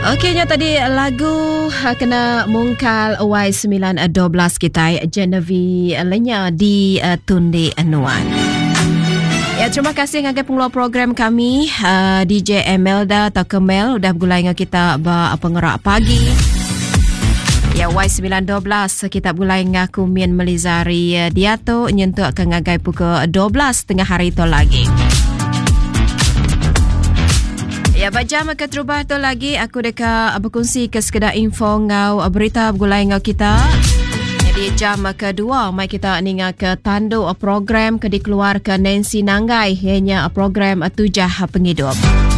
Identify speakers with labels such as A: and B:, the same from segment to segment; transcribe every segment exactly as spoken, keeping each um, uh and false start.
A: Okeynya tadi lagu kena mungkal Y sembilan dua belas kita Genevieve Lenya di uh, Tunde Anuan. Ya, terima kasih ngagai pengeluar program kami uh, D J Emelda atau Kemel udah bergulai dengan kita ba pengerak pagi. Ya, Y sembilan dua belas kita bergulai dengan aku Mian Melizari uh, Diato nyentuh akan ngagai pukul dua belas tengah hari itu lagi. Ya, bajam ke terubah tu lagi aku dekat berkongsi ke sekedar info ngau berita bergulai ngau kita. Jadi jam kedua mai kita ninga ke tandu program ke dikeluarkan Nancy Nanggai ianya program Tujah Penghidup.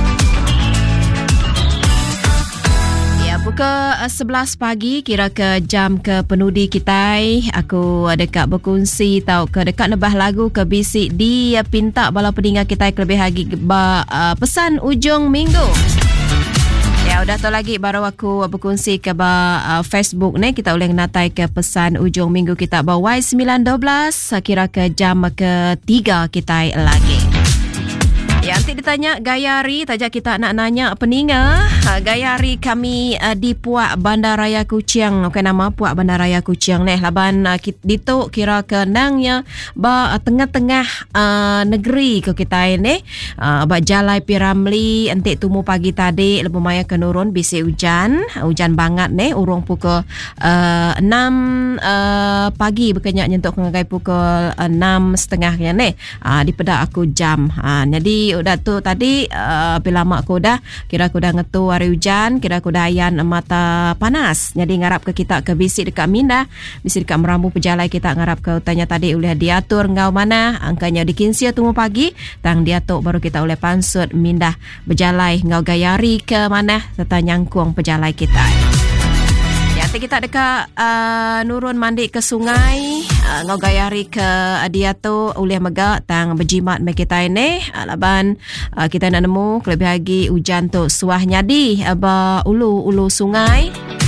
A: Ya, pukul sebelas pagi kira ke jam ke penudi kita aku dekat berkongsi tau ke dekat nebah lagu ke bisik di pinta bala pendengar kita lebih lagi ba, uh, pesan ujung minggu. Ya, udah tahu lagi baru aku berkongsi ke ba uh, Facebook ni kita boleh natai ke pesan ujung minggu kita ba Y sembilan dua belas kira ke jam ketiga kita lagi. Ya, nanti ditanya Gayari, tajak kita nak nanya peninga. Ha, Gayari kami uh, di Puak Bandaraya Kuching. Okey, nama Puak Bandaraya Kuching ni. Laban uh, ditu kira ke nangnya ba uh, tengah-tengah uh, negeri ke kita ini. Uh, ba Jalai Piramli entik tumu pagi tadi lebih maya ke nurun bisi hujan. Uh, hujan banget ni urung pukul uh, enam uh, pagi berkenyak nyentuk ngagai pukul uh, enam setengah ya ni. Uh, di pedak aku jam. Uh, jadi udah tu tadi uh, bila mak aku dah kira aku dah ngetu hari hujan, kira aku dah ayan mata panas. Jadi ngarap ke kita ke bisik dekat Minda, bisik dekat Merambu Pejalai kita ngarap ke tanya tadi boleh diatur ngau mana angkanya di Kinsia tunggu pagi tang diatur baru kita oleh pansut Minda Pejalai ngau Gayari ke mana serta nyangkung Pejalai kita. Nanti kita dekat uh, nurun mandi ke sungai uh, ngau Gayari ke uh, dia tu oleh megak tang berjimat me kita ini uh, laban uh, kita nak nemu lebih lagi hujan tu suah nyadi uh, ba ulu ulu sungai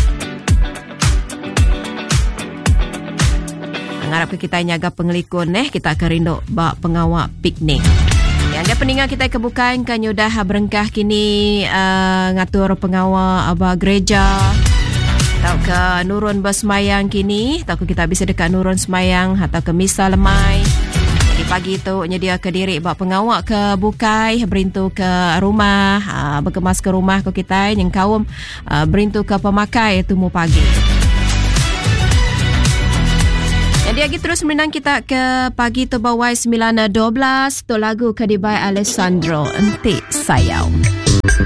A: ngarap ke kita nyaga pengelikun eh kita akan rindu ba pengawak piknik. Yang dia peningat kita kebukaan kan yudah berengkah kini uh, ngatur pengawal aba gereja. Atau ke nurun bersemayang kini, atau ke kita bisa dekat nurun semayang atau ke misa lemai. Di pagi tu nyedia ke diri buat pengawak ke bukai, berintu ke rumah, uh, berkemas ke rumah ke kita yang kaum uh, berintu ke pemakai tumu pagi. Jadi lagi terus menang kita ke pagi tu Y sembilan dua belas tu lagu kedibai Alessandro Entik Sayau.